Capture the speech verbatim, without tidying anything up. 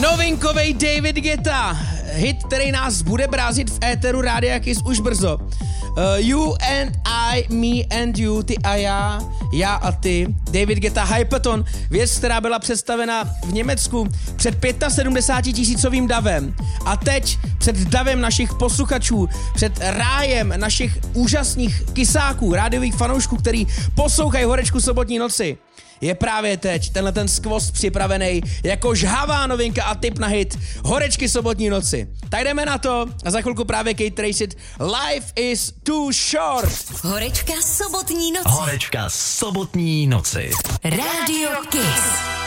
Novinkovej David Guetta, hit, který nás bude brázit v éteru Rádia Kiss už brzo. Uh, you and I, me and you, ty a já, já a ty. David Guetta, Hyperton, věc, která byla představena v Německu před sedmdesáti pěti tisícovým davem. A teď před davem našich posluchačů, před rájem našich úžasných kysáků, rádiových fanoušků, který poslouchají Horečku sobotní noci. Je právě teď tenhle ten skvost připravený jako žhavá novinka a tip na hit Horečky sobotní noci. Tak jdeme na to a za chvilku právě Kate Tracid Life is too short. Horečka sobotní noci. Horečka sobotní noci. Rádio Kiss.